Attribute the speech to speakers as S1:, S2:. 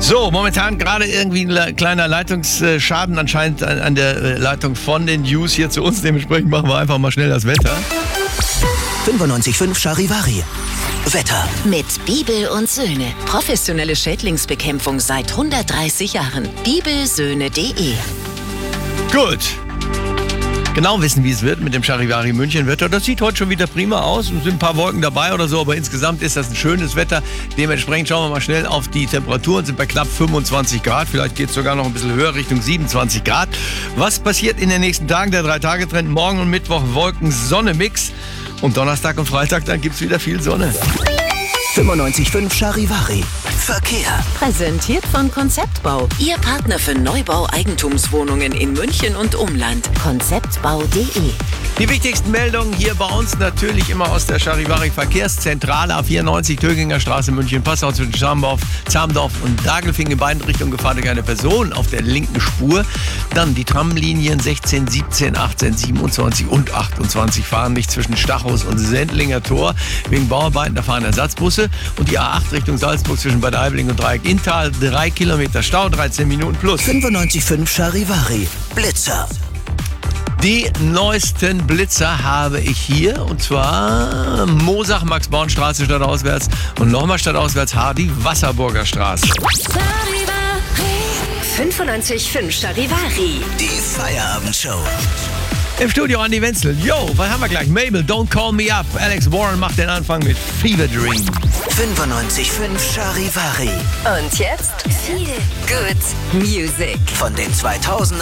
S1: So, momentan gerade irgendwie ein kleiner Leitungsschaden anscheinend an der Leitung von den News hier zu uns. Dementsprechend machen wir einfach mal schnell das Wetter.
S2: 95.5 Charivari. Wetter.
S3: Mit Bibel und Söhne. Professionelle Schädlingsbekämpfung seit 130 Jahren. Bibelsöhne.de.
S1: Gut. Genau wissen, wie es wird mit dem Charivari München Wetter. Das sieht heute schon wieder prima aus. Es sind ein paar Wolken dabei oder so, aber insgesamt ist das ein schönes Wetter. Dementsprechend schauen wir mal schnell auf die Temperaturen. Sind bei knapp 25 Grad. Vielleicht geht es sogar noch ein bisschen höher, Richtung 27 Grad. Was passiert in den nächsten Tagen? Der 3-Tage-Trend morgen und Mittwoch Wolken-Sonne-Mix. Und Donnerstag und Freitag, dann gibt es wieder viel Sonne.
S2: 95.5 Charivari. Verkehr.
S3: Präsentiert von Konzeptbau. Ihr Partner für Neubau Eigentumswohnungen in München und Umland. Konzeptbau.de.
S1: Die wichtigsten Meldungen hier bei uns natürlich immer aus der Charivari Verkehrszentrale. A94 Töginger Straße München, Passau zwischen Zamdorf und Dagelfing. In beiden Richtungen gefahren durch eine Person auf der linken Spur. Dann die Tramlinien 16, 17, 18, 27 und 28 fahren nicht zwischen Stachus und Sendlinger Tor. Wegen Bauarbeiten, da fahren Ersatzbusse. Und die A8 Richtung Salzburg zwischen Bad Aibling und Dreieck Inntal. 3 Kilometer Stau, 13 Minuten plus.
S2: 95.5 Charivari. Blitzer.
S1: Die neuesten Blitzer habe ich hier, und zwar Moosach, Max-Born-Straße stadtauswärts und nochmal stadtauswärts Hardy, Wasserburger Straße.
S4: 95.5 Charivari.
S2: Die Feierabendshow.
S1: Im Studio Andi Wenzel. Yo, was haben wir gleich? Mabel, Don't Call Me Up. Alex Warren macht den Anfang mit Fever Dream.
S2: 95.5 Charivari.
S4: Und jetzt viel Good Music.
S2: Von den 2000ern